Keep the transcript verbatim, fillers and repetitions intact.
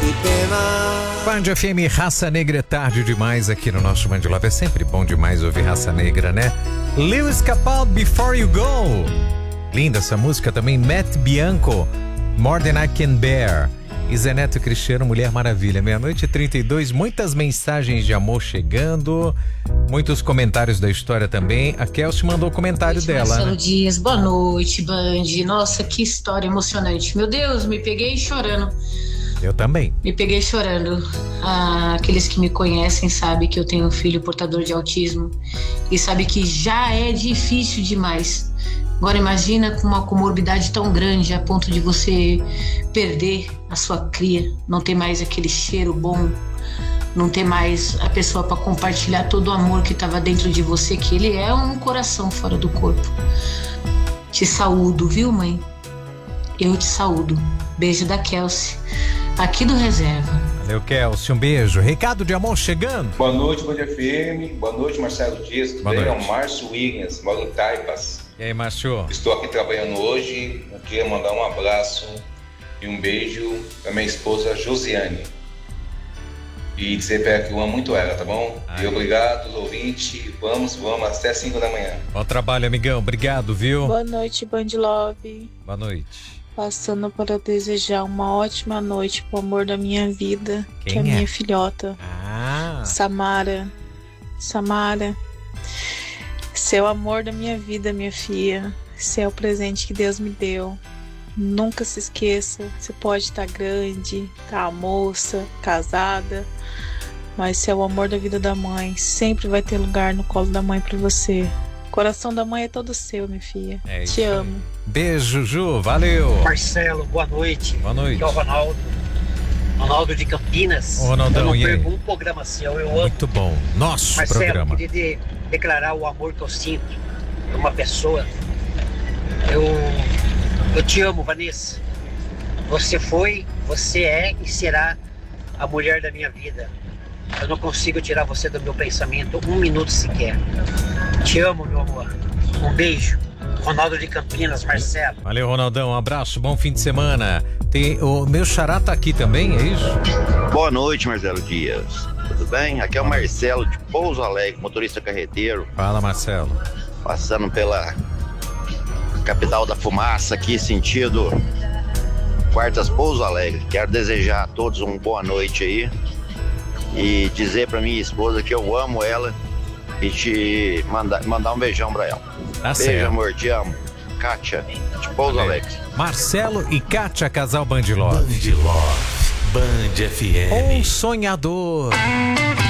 Band F M, Raça Negra, é tarde demais aqui no nosso Band Love. É sempre bom demais ouvir Raça Negra, né? Lewis Capaldi, Before You Go. Linda essa música também. Matt Bianco, More Than I Can Bear. E Zé Neto Cristiano, Mulher Maravilha. Meia-noite e trinta e dois, muitas mensagens de amor chegando, muitos comentários da história também. A Kelsey mandou o comentário noite, dela, Marcelo né? Dias, boa noite, Band. Nossa, que história emocionante. Meu Deus, me peguei chorando. Eu também. Me peguei chorando. Ah, aqueles que me conhecem sabem que eu tenho um filho portador de autismo e sabem que já é difícil demais. Agora imagina com uma comorbidade tão grande a ponto de você perder a sua cria, não ter mais aquele cheiro bom, não ter mais a pessoa para compartilhar todo o amor que estava dentro de você, que ele é um coração fora do corpo. Te saúdo, viu, mãe? Eu te saúdo. Beijo da Kelsey, aqui do Reserva. Valeu, Kelsey, um beijo. Recado de amor chegando. Boa noite, Band F M. Boa noite, Marcelo Dias. Tudo bem? É o Márcio Williams, moro em Taipas. E aí, Márcio? Estou aqui trabalhando hoje. Eu queria mandar um abraço e um beijo para minha esposa Josiane. E dizer para ela que eu amo muito ela, tá bom? Ai. E obrigado, ouvintes. Vamos, vamos, até cinco da manhã. Bom trabalho, amigão. Obrigado, viu? Boa noite, Band Love. Boa noite. Passando para desejar uma ótima noite pro amor da minha vida, Quem que é a é? minha filhota, Ah. Samara. Samara, você é o amor da minha vida, minha filha. Você é o presente que Deus me deu. Nunca se esqueça, você pode estar grande, tá moça, casada, mas você é o amor da vida da mãe. Sempre vai ter lugar no colo da mãe pra você. O coração da mãe é todo seu, minha filha. É isso Te aí. amo. Beijo, Ju. Valeu. Marcelo, boa noite. Boa noite. Aqui é o Ronaldo. Ronaldo de Campinas. Ô, Ronaldão, eu não e aí? perco um programa seu, eu amo. Muito bom. Nosso Marcelo, programa. queria de, declarar o amor que eu sinto por uma pessoa. Eu, eu te amo, Vanessa. Você foi, você é e será a mulher da minha vida. Eu não consigo tirar você do meu pensamento um minuto sequer. Te amo, meu amor. Um beijo. Ronaldo de Campinas, Marcelo. Valeu, Ronaldão. Um abraço, bom fim de semana. Tem, o meu xará tá aqui também, é isso? Boa noite, Marcelo Dias. Tudo bem? Aqui é o Marcelo de Pouso Alegre, motorista carreteiro. Fala, Marcelo. Passando pela capital da fumaça aqui, sentido Quartas Pouso Alegre. Quero desejar a todos uma boa noite aí e dizer pra minha esposa que eu amo ela e te mandar, mandar um beijão pra ela. Tá Beijo, certo. amor, te amo. Kátia, de Pouso Alegre. Marcelo e Kátia, casal Band Love. Band Love, Band F M. Um sonhador.